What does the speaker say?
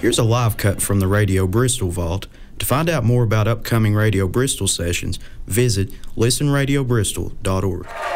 Here's a live cut from the Radio Bristol Vault. To find out more about upcoming Radio Bristol sessions, visit listenradiobristol.org.